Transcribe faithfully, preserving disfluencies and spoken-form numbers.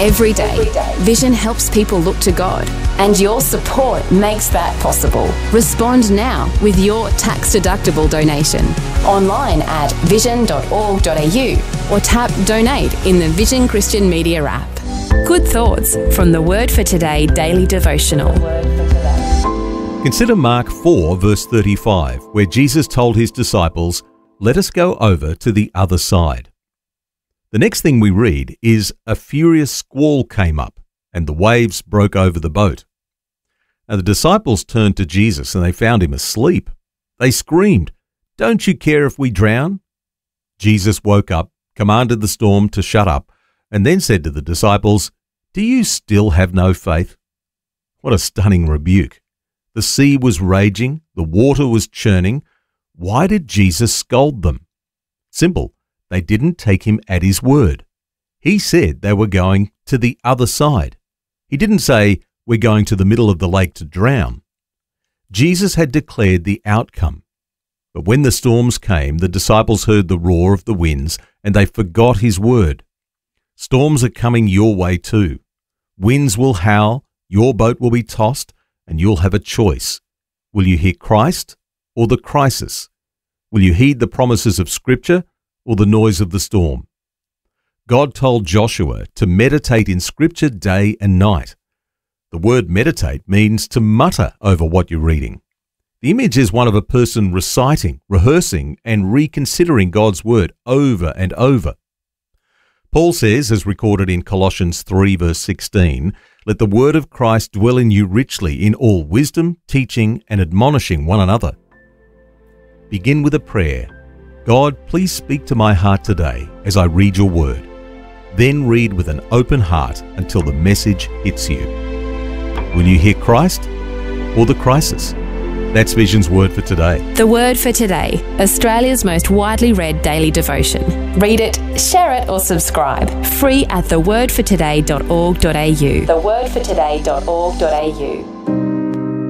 Every day, Vision helps people look to God, and your support makes that possible. Respond now with your tax-deductible donation online at vision dot org dot a u or tap Donate in the Vision Christian Media app. Good thoughts from the Word for Today Daily Devotional. Consider Mark four, verse thirty-five, where Jesus told his disciples, "Let us go over to the other side." The next thing we read is a furious squall came up, and the waves broke over the boat. Now the disciples turned to Jesus, and they found him asleep. They screamed, "Don't you care if we drown?" Jesus woke up, commanded the storm to shut up, and then said to the disciples, "Do you still have no faith?" What a stunning rebuke. The sea was raging, the water was churning. Why did Jesus scold them? Simple. They didn't take him at his word. He said they were going to the other side. He didn't say, "We're going to the middle of the lake to drown." Jesus had declared the outcome. But when the storms came, the disciples heard the roar of the winds, and they forgot his word. Storms are coming your way too. Winds will howl, your boat will be tossed, and you'll have a choice. Will you hear Christ or the crisis? Will you heed the promises of Scripture or the noise of the storm? God told Joshua to meditate in Scripture day and night. The word meditate means to mutter over what you're reading. The image is one of a person reciting, rehearsing, and reconsidering God's word over and over. Paul says, as recorded in Colossians three, verse sixteen, "Let the word of Christ dwell in you richly in all wisdom, teaching, and admonishing one another." Begin with a prayer. God, please speak to my heart today as I read your word. Then read with an open heart until the message hits you. Will you hear Christ or the crisis? That's Vision's Word for Today. The Word for Today, Australia's most widely read daily devotion. Read it, share it, or subscribe. Free at the word for today dot org dot a u. the word for today dot org dot a u.